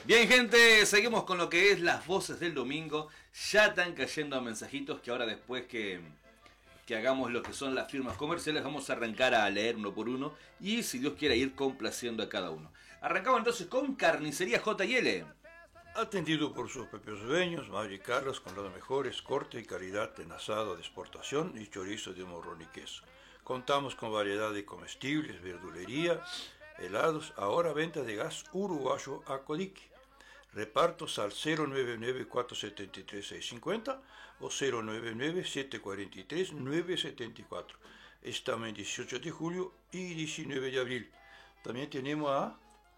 Bien, gente, seguimos con lo que es las voces del domingo. Ya están cayendo mensajitos que ahora después que hagamos lo que son las firmas comerciales vamos a arrancar a leer uno por uno y si Dios quiere ir complaciendo a cada uno. Arrancamos entonces con Carnicería J&L. Atendido por sus propios dueños, Mario y Carlos, con los mejores corte y calidad en asado de exportación y chorizo de morrón y queso. Contamos con variedad de comestibles, verdulería, helados, ahora venta de gas uruguayo a Codique. Repartos al 099-473-650 o 099-743-974. Estamos en 18 de julio y 19 de abril. También tenemos a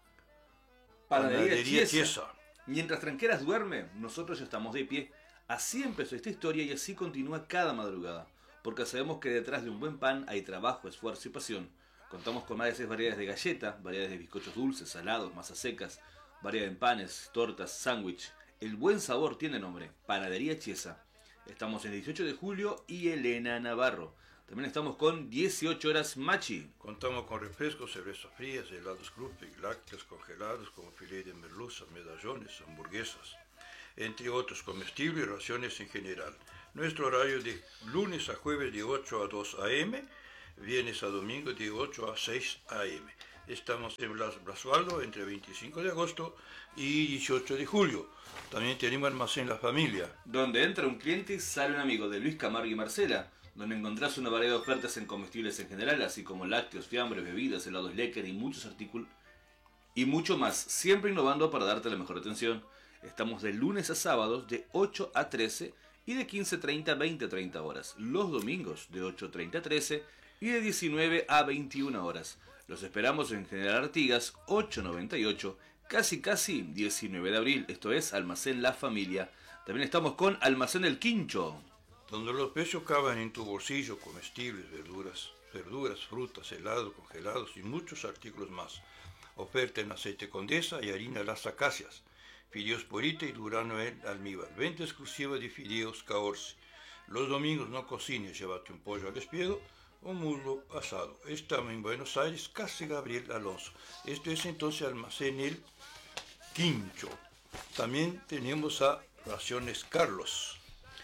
Panadería Chiesa. Mientras Tranqueras duerme, nosotros ya estamos de pie. Así empezó esta historia y así continúa cada madrugada. Porque sabemos que detrás de un buen pan hay trabajo, esfuerzo y pasión. Contamos con más de 6 variedades de galleta, variedades de bizcochos dulces, salados, masas secas, variedad en panes, tortas, sándwich. El buen sabor tiene nombre, Panadería Chiesa. Estamos en 18 de julio y Elena Navarro. También estamos con 18 horas Machi. Contamos con refrescos, cervezas frías, helados Club, lácteos congelados como filé de merluza, medallones, hamburguesas, entre otros comestibles y raciones en general. Nuestro horario de lunes a jueves de 8 a 2 a.m., viernes a domingo de 8 a 6 a.m. Estamos en Blas Basualdo entre 25 de agosto y 18 de julio. También tenemos Almacén La Familia, donde entra un cliente y sale un amigo, de Luis Camargo y Marcela, donde encontrás una variedad de ofertas en comestibles en general, así como lácteos, fiambres, bebidas, helados Lecker y muchos artículos y mucho más, siempre innovando para darte la mejor atención. Estamos de lunes a sábados de 8 a 13 y de 15:30 a 20:30 horas. Los domingos de 8:30 a 13 y de 19 a 21 horas. Los esperamos en General Artigas 898, casi 19 de abril. Esto es Almacén La Familia. También estamos con Almacén El Quincho, donde los precios caben en tu bolsillo, comestibles, verduras, frutas, helados, congelados y muchos artículos más. Oferta en aceite Condesa y harina Las Acacias, fideos Porita y Durano en almíbar. Venta exclusiva de fideos Caorce. Los domingos no cocines, llévate un pollo al espiedo o muslo asado. Estamos en Buenos Aires, casi Gabriel Alonso. Esto es entonces Almacén El Quincho. También tenemos a Raciones Carlos,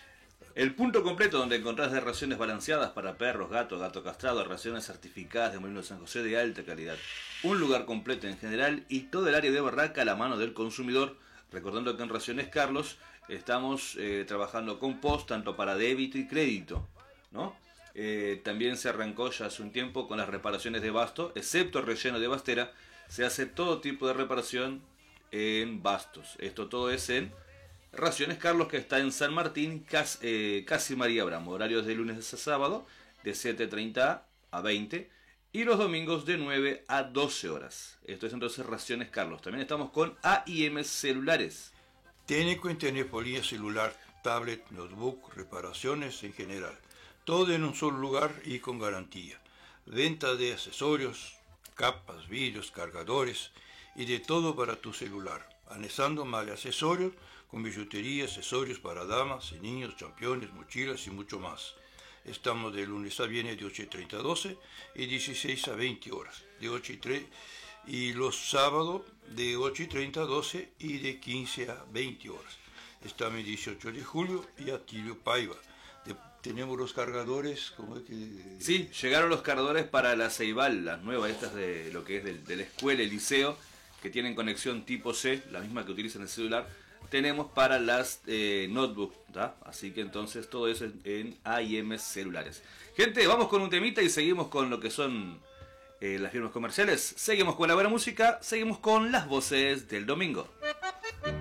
el punto completo donde encontrás de raciones balanceadas para perros, gato castrado, raciones certificadas de Molino San José de alta calidad. Un lugar completo en general y todo el área de barraca a la mano del consumidor. Recordando que en Raciones Carlos estamos trabajando con post tanto para débito y crédito, ¿no? También se arrancó ya hace un tiempo con las reparaciones de basto, excepto el relleno de bastera. Se hace todo tipo de reparación en bastos. Esto todo es en Raciones Carlos, que está en San Martín, casi María Abramo. Horarios de lunes a sábado de 7:30 a 20 y los domingos de 9 a 12 horas. Esto es entonces Raciones Carlos. También estamos con AIM Celulares. Técnico en telefonía celular, tablet, notebook, reparaciones en general. Todo en un solo lugar y con garantía. Venta de accesorios, capas, vidrios, cargadores y de todo para tu celular. Anexando más de accesorios con billutería, accesorios para damas y niños, championes, mochilas y mucho más. Estamos de lunes a viernes de 8:30 a 12 y 16 a 20 horas. De 8:30 y los sábados de 8:30 a 12 y de 15 a 20 horas. Estamos el 18 de julio y Atilio Paiva. Tenemos los cargadores, ¿cómo es que? Sí, llegaron los cargadores para la Ceibal, las nuevas estas de lo que es de la escuela, el liceo, que tienen conexión tipo C, la misma que utilizan el celular. Tenemos para las notebook, ¿tá? Así que entonces todo eso en AIM Celulares. Gente, vamos con un temita y seguimos con lo que son las firmas comerciales. Seguimos con la buena música, seguimos con las voces del domingo.